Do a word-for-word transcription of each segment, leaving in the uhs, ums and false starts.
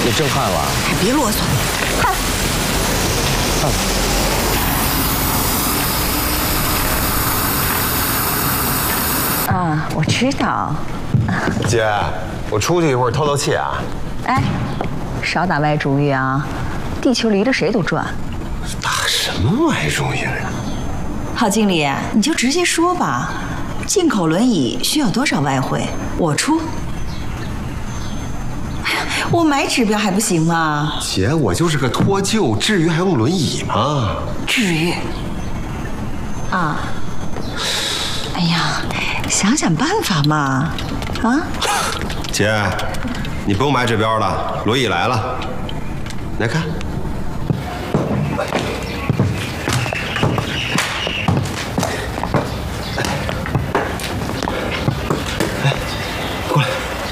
你震撼了？ 哎，别啰嗦，看。看。啊，我知道。 姐，我出去一会儿透透气啊。 哎，少打歪主意啊！地球离着谁都转。 打什么歪主意啊？ 郝经理，你就直接说吧，进口轮椅需要多少外汇，我出。哎呀，我买指标还不行吗？ 姐，我就是个脱臼，至于还用轮椅吗？ 至于。啊。哎呀，想想办法嘛，啊！ 姐，你不用买指标了，轮椅来了，来看。来，过来。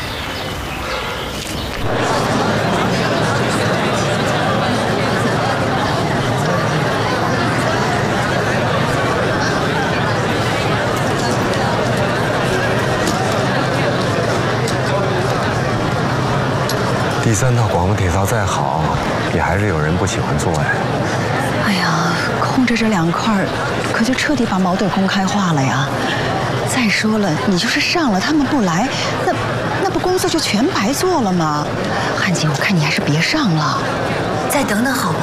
第三套广播体操再好，也还是有人不喜欢做呀。 哎呀，空着这两块，可就彻底把矛盾公开化了呀。再说了，你就是上了，他们不来，那那不工作就全白做了吗？汉姐，我看你还是别上了，再等等好吗？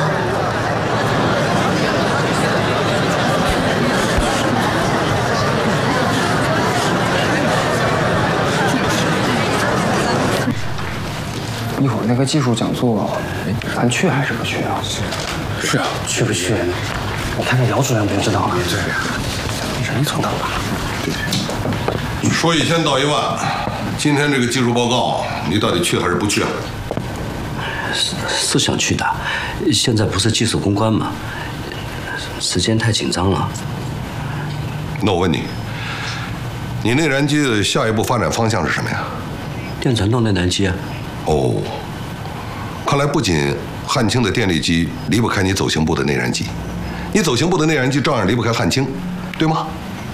一会儿那个技术讲座，咱去还是不去啊？是，是啊，去不去？我看看姚主任不就知道了。对，人从哪来？ 对。说一千道一万，今天这个技术报告，你到底去还是不去啊？ 是是想去的，现在不是技术攻关吗？时间太紧张了。 那我问你，你内燃机的下一步发展方向是什么呀？ 电传动内燃机啊。 哦，看来不仅汉卿的电力机离不开你走行部的内燃机，你走行部的内燃机照样离不开汉卿，对吗？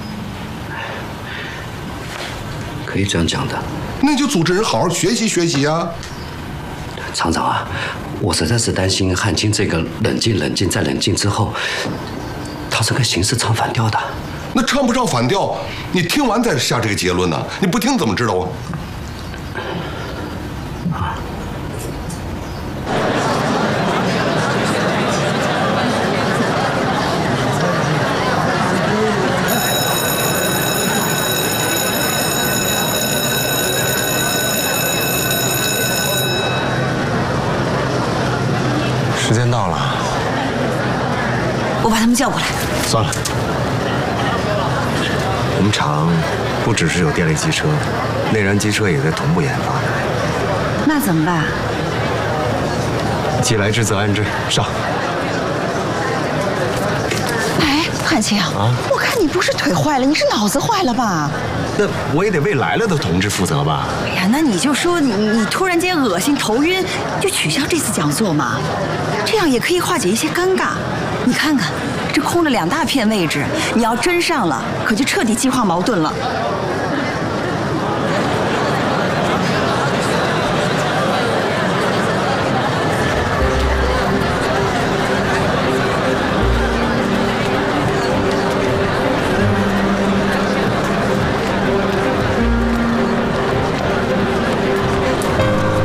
可以这样讲的。 那你就组织人好好学习学习啊！ 厂长啊，我实在是担心汉卿这个冷静、冷静再冷静之后，他是跟形势唱反调的。 那唱不唱反调，你听完再下这个结论呢？你不听怎么知道啊？ 时间到了， 我把他们叫过来。 算了，我们厂不只是有电力机车，内燃机车也在同步研发。 那怎么办？ 既来之则安之，上。 哎，汉卿啊，我看你不是腿坏了，你是脑子坏了吧？ 那我也得为来了的同志负责吧？ 哎呀，那你就说你你突然间恶心头晕，就取消这次讲座嘛，这样也可以化解一些尴尬。你看看，这空了两大片位置，你要真上了，可就彻底激化矛盾了。